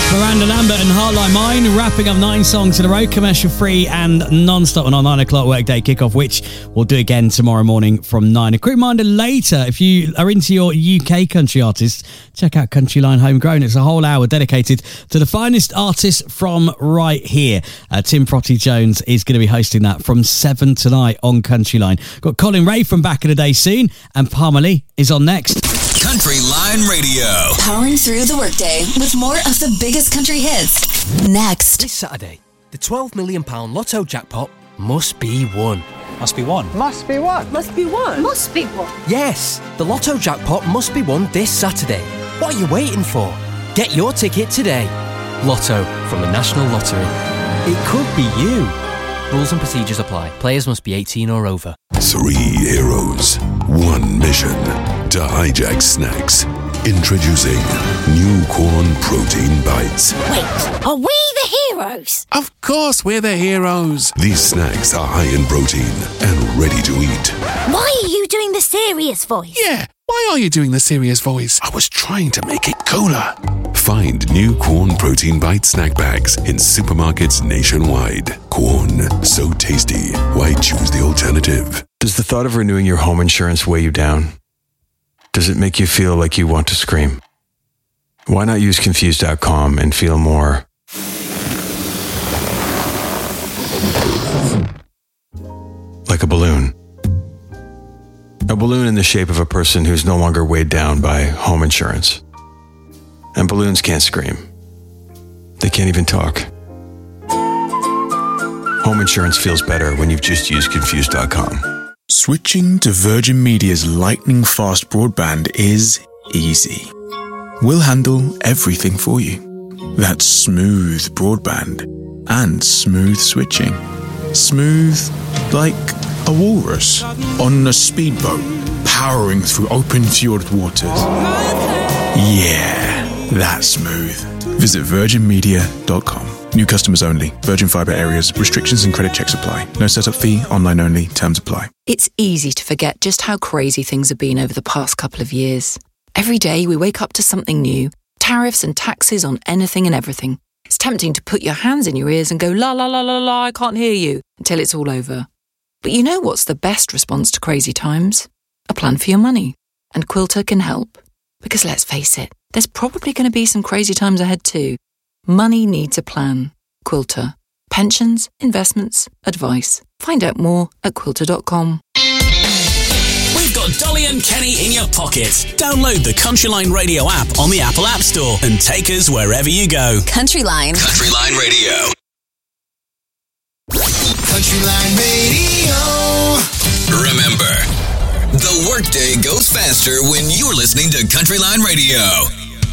Miranda Lambert and Heart Like Mine, wrapping up 9 songs in a row, commercial free and non-stop on our 9 o'clock workday kickoff, which we'll do again tomorrow morning from 9. A quick reminder later, if you are into your UK country artists, check out Country Line Homegrown. It's a whole hour dedicated to the finest artists from right here. Tim Protty Jones is going to be hosting that from 7 tonight on Country Line. Got Colin Ray from Back in the Day soon, and Palmer Lee is on next. Country Line Radio. Powering through the workday with more of the biggest country hits. Next. This Saturday, the £12 million Lotto jackpot must be won. Must be won. Must be what? Must be won. Must be won. Yes, the Lotto jackpot must be won this Saturday. What are you waiting for? Get your ticket today. Lotto from the National Lottery. It could be you. Rules and procedures apply. Players must be 18 or over. 3 heroes, 1 mission to hijack snacks. Introducing new Corn Protein Bites. Wait, are we the heroes? Of course we're the heroes. These snacks are high in protein and ready to eat. Why are you doing the serious voice? Yeah, why are you doing the serious voice? I was trying to make it cooler. Find new Corn Protein Bite snack bags in supermarkets nationwide. Corn, so tasty. Why choose the alternative? Does the thought of renewing your home insurance weigh you down? Does it make you feel like you want to scream? Why not use Confused.com and feel more like a balloon? A balloon in the shape of a person who's no longer weighed down by home insurance. And balloons can't scream. They can't even talk. Home insurance feels better when you've just used Confused.com. Switching to Virgin Media's lightning-fast broadband is easy. We'll handle everything for you. That's smooth broadband and smooth switching. Smooth like a walrus on a speedboat powering through open fjord waters. Yeah, that's smooth. Visit virginmedia.com. New customers only. Virgin Fibre areas. Restrictions and credit checks apply. No setup fee. Online only. Terms apply. It's easy to forget just how crazy things have been over the past couple of years. Every day we wake up to something new. Tariffs and taxes on anything and everything. It's tempting to put your hands in your ears and go, la la la la la, I can't hear you, until it's all over. But you know what's the best response to crazy times? A plan for your money. And Quilter can help. Because let's face it, there's probably going to be some crazy times ahead too. Money needs a plan. Quilter. Pensions, investments, advice. Find out more at quilter.com. We've got Dolly and Kenny in your pocket. Download the Country Line Radio app on the Apple App Store and take us wherever you go. Country Line. Country Line Radio. Country Line Radio. Remember, the workday goes faster when you're listening to Country Line Radio.